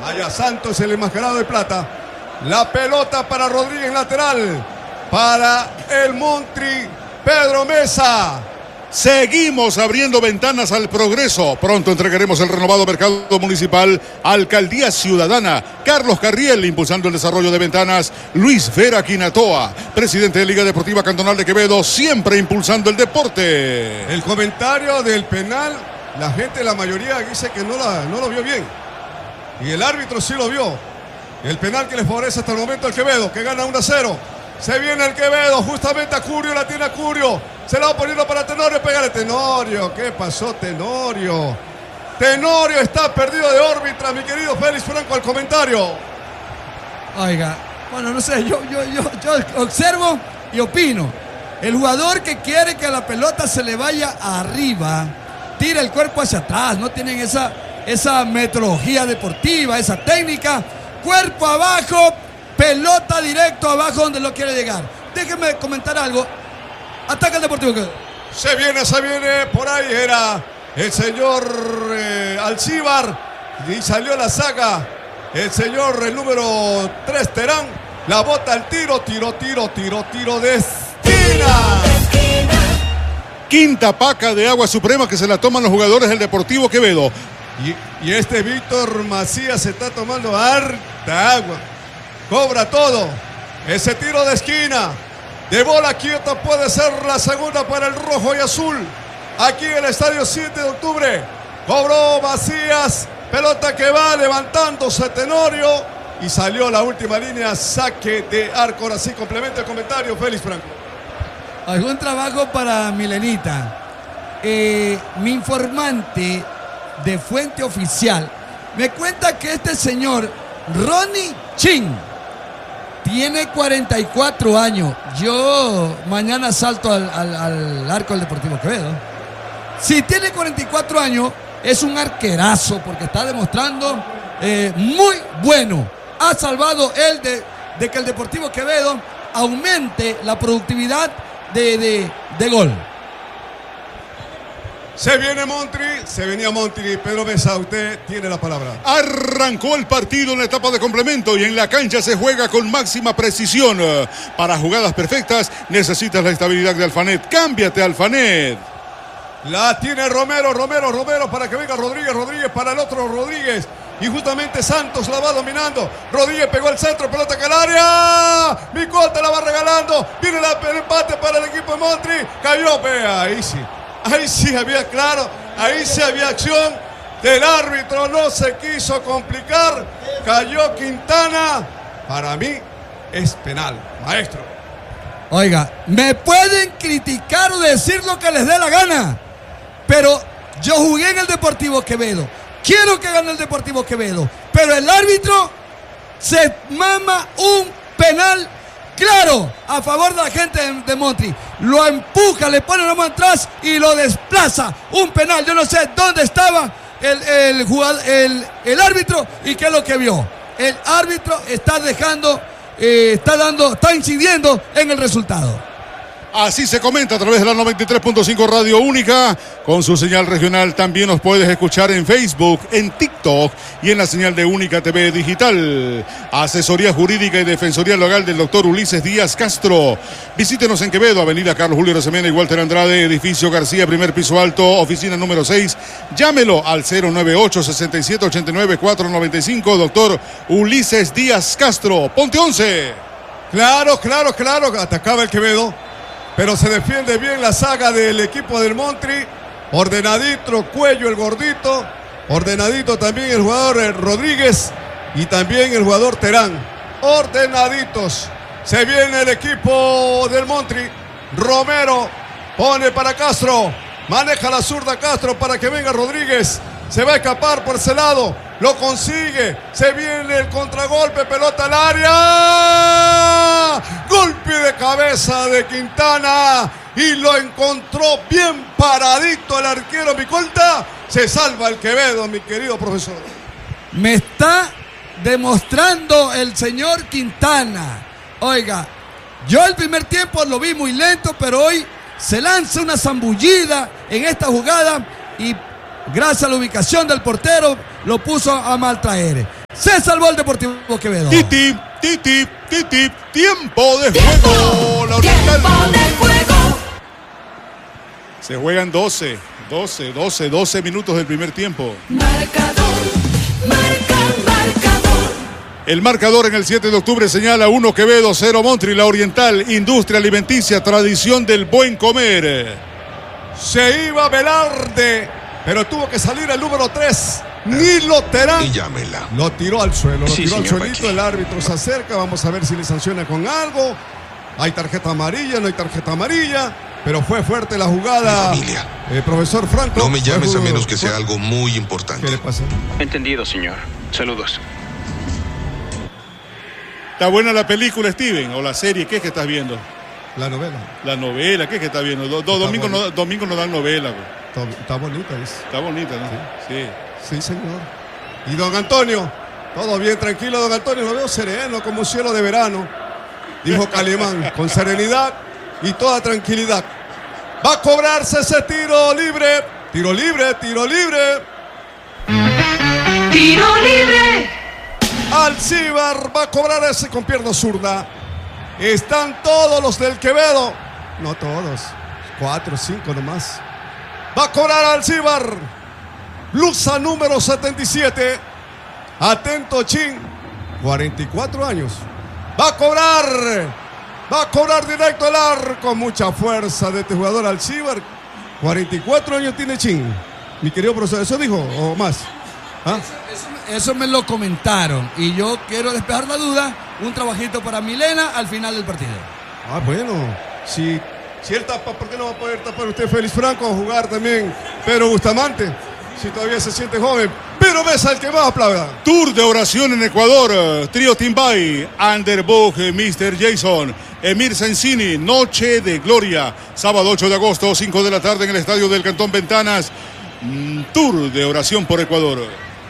Allá Santos, el enmascarado de plata. La pelota para Rodríguez, lateral. Para el Montri, Pedro Mesa. Seguimos abriendo ventanas al progreso. Pronto entregaremos el renovado mercado municipal. Alcaldía Ciudadana. Carlos Carriel impulsando el desarrollo de ventanas. Luis Vera Quinatoa, presidente de Liga Deportiva Cantonal de Quevedo, siempre impulsando el deporte. El comentario del penal, la gente, la mayoría dice que no lo vio bien. Y el árbitro sí lo vio. El penal que le favorece hasta el momento al Quevedo, que gana 1-0. Se viene el Quevedo, justamente a Curio, la tiene a Curio. Se la va poniendo para Tenorio, pégale Tenorio. ¿Qué pasó, Tenorio? Tenorio está perdido de órbita, mi querido Félix Franco, al comentario. Oiga, bueno, no sé, yo observo y opino. El jugador que quiere que la pelota se le vaya arriba, tira el cuerpo hacia atrás, no tienen esa metodología deportiva, esa técnica. Cuerpo abajo, pelota directo abajo donde lo quiere llegar. Déjeme comentar algo. Ataca el Deportivo Quevedo. Se viene, por ahí era el señor Alcíbar y salió la saga. El señor, el número 3, Terán, la bota al tiro de esquina. Quinta paca de agua suprema que se la toman los jugadores del Deportivo Quevedo. Y este Víctor Macías se está tomando harta agua. Cobra todo. Ese tiro de esquina. De bola quieta puede ser la segunda para el rojo y azul. Aquí en el estadio 7 de octubre. Cobró Macías. Pelota que va levantándose Tenorio. Y salió la última línea. Saque de arco. Ahora sí, complementa el comentario, Félix Franco. Algún trabajo para Milenita. Mi informante de fuente oficial me cuenta que este señor Ronnie Chin tiene 44 años. Yo mañana salto al arco del Deportivo Quevedo. Si tiene 44 años, es un arquerazo porque está demostrando muy bueno. Ha salvado él de que el Deportivo Quevedo aumente la productividad de gol. Se venía Montri, Pedro Mesa, usted tiene la palabra. Arrancó el partido en la etapa de complemento y en la cancha se juega con máxima precisión. Para jugadas perfectas necesitas la estabilidad de Alfanet. Cámbiate, Alfanet. La tiene Romero para que venga Rodríguez para el otro Rodríguez. Y justamente Santos la va dominando. Rodríguez pegó el centro, pelota que al área. Micol te la va regalando. Viene el empate para el equipo de Montri. Cayó, vea, ahí sí había claro, ahí sí había acción del árbitro, no se quiso complicar, cayó Quintana, para mí es penal, maestro. Oiga, me pueden criticar o decir lo que les dé la gana, pero yo jugué en el Deportivo Quevedo, quiero que gane el Deportivo Quevedo, pero el árbitro se mama un penal claro, a favor de la gente de Montri. Lo empuja, le pone la mano atrás y lo desplaza. Un penal, yo no sé dónde estaba el árbitro y qué es lo que vio. El árbitro está está incidiendo en el resultado. Así se comenta a través de la 93.5 Radio Única. Con su señal regional también nos puedes escuchar en Facebook, en TikTok y en la señal de Única TV Digital. Asesoría jurídica y defensoría legal del doctor Ulises Díaz Castro. Visítenos en Quevedo, avenida Carlos Julio Rosemena y Walter Andrade, edificio García, primer piso alto, oficina número 6. Llámelo al 098-6789-495, doctor Ulises Díaz Castro. Ponte 11. Claro, atacaba el Quevedo. Pero se defiende bien la saga del equipo del Montri. Ordenadito Cuello, el gordito. Ordenadito también el jugador Rodríguez. Y también el jugador Terán. Ordenaditos. Se viene el equipo del Montri. Romero pone para Castro. Maneja la zurda Castro para que venga Rodríguez. Se va a escapar por ese lado. Lo consigue. Se viene el contragolpe. Pelota al área. Golpe de cabeza de Quintana. Y lo encontró bien paradito el arquero Micolta. Se salva el Quevedo, mi querido profesor. Me está demostrando el señor Quintana. Oiga, yo el primer tiempo lo vi muy lento, pero hoy se lanza una zambullida en esta jugada y gracias a la ubicación del portero lo puso a maltraer. Se salvó el Deportivo Quevedo. Titi, tiempo de juego. La Oriental. Tiempo de juego. Se juegan 12 minutos del primer tiempo. Marcador. El marcador en el 7 de octubre señala 1 Quevedo, 0 Montri. La Oriental, industria alimenticia, tradición del buen comer. Se iba Velarde, pero tuvo que salir el número 3. Nilo Terán. Y llámela. Lo tiró al suelo, Sí, al señor suelito. Pachi. El árbitro se acerca. Vamos a ver si le sanciona con algo. Hay tarjeta amarilla, no hay tarjeta amarilla. Pero fue fuerte la jugada. Mi familia. Profesor Franco. No me llames a menos que sea fue- algo muy ¿Qué importante. le pasa? Entendido, señor. Saludos. ¿Está buena la película, Steven? ¿O la serie? ¿Qué es que estás viendo? La novela. La novela, ¿qué es que estás viendo? Domingos no dan novela, güey. Está bonita, dice. Está bonita, ¿no? Sí. Sí, señor. Y don Antonio, todo bien, tranquilo, don Antonio, lo veo sereno como un cielo de verano, dijo Calimán, con serenidad y toda tranquilidad. Va a cobrarse ese tiro libre, tiro libre. Tiro libre. Alcibar va a cobrar ese con pierna zurda. Están todos los del Quevedo, no todos, 4, 5 nomás. Va a cobrar Alcibar. Blusa número 77. Atento, Chin. 44 años. Va a cobrar directo al arco. Mucha fuerza de este jugador Alcibar. 44 años tiene Chin. Mi querido profesor, ¿eso dijo o más? ¿Ah? Eso me lo comentaron. Y yo quiero despejar la duda. Un trabajito para Milena al final del partido. Ah, bueno. Si él tapa, ¿por qué no va a poder tapar usted Félix Franco? Jugar también Pedro Bustamante. Si todavía se siente joven. Pero Mesa el que más aplauda. Tour de oración en Ecuador. Trío Timbay, Underbug, Mr. Jason, Emir Sensini, Noche de Gloria. Sábado 8 de agosto, 5 de la tarde en el estadio del Cantón Ventanas. Tour de oración por Ecuador.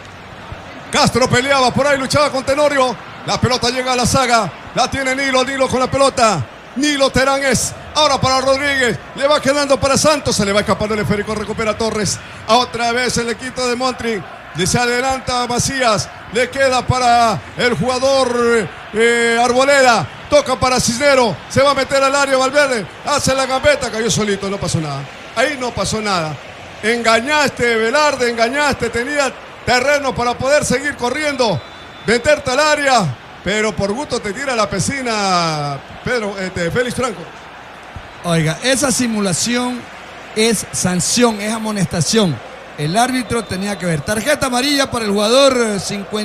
Castro peleaba por ahí, luchaba con Tenorio. La pelota llega a la saga. La tiene Nilo con la pelota. Nilo Terán es ahora para Rodríguez. Le va quedando para Santos. Se le va escapando el esférico. Recupera Torres. Otra vez el equipo de Montri. Se adelanta Macías. Le queda para el jugador Arboleda. Toca para Cisnero. Se va a meter al área Valverde. Hace la gambeta. Cayó solito. No pasó nada. Ahí no pasó nada. Engañaste, Velarde. Engañaste. Tenía terreno para poder seguir corriendo. Meterte al área. Pero por gusto te tira la piscina Félix Franco. Oiga, esa simulación es sanción, es amonestación. El árbitro tenía que ver. Tarjeta amarilla para el jugador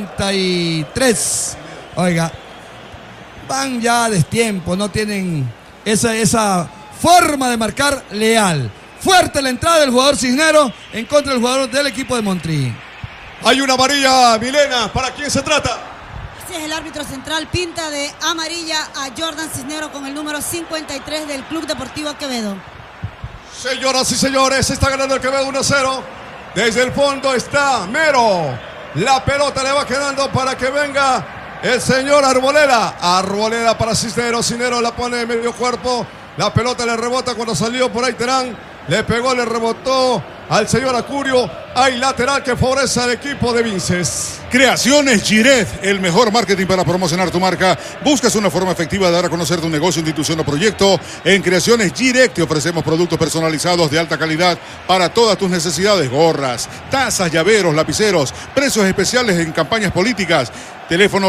53. Oiga, van ya a destiempo, no tienen esa forma de marcar leal. Fuerte la entrada del jugador Cisnero en contra del jugador del equipo de Montri. Hay una amarilla, Milena. ¿Para quién se trata? Así es, el árbitro central pinta de amarilla a Jordan Cisnero con el número 53 del Club Deportivo Quevedo. Señoras y señores, está ganando el Quevedo 1-0. Desde el fondo está Mero. La pelota le va quedando para que venga el señor Arboleda. Arboleda para Cisnero. Cisnero la pone de medio cuerpo. La pelota le rebota cuando salió por ahí Terán. Le pegó, le rebotó al señor Acurio. Hay lateral que favorece al equipo de Vinces. Creaciones Giret, el mejor marketing para promocionar tu marca. ¿Buscas una forma efectiva de dar a conocer tu negocio, institución o proyecto? En Creaciones Giret te ofrecemos productos personalizados de alta calidad para todas tus necesidades. Gorras, tazas, llaveros, lapiceros, precios especiales en campañas políticas. Teléfono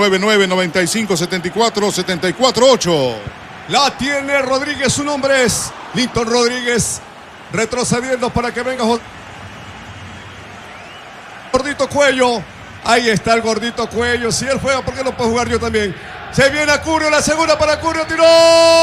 099-9574-748. La tiene Rodríguez, su nombre es Linton Rodríguez. Retrocediendo para que venga Gordito Cuello. Ahí está el Gordito Cuello. Si él juega, ¿por qué no puedo jugar yo también? Se viene Acurio, la segunda para Acurio, tiró.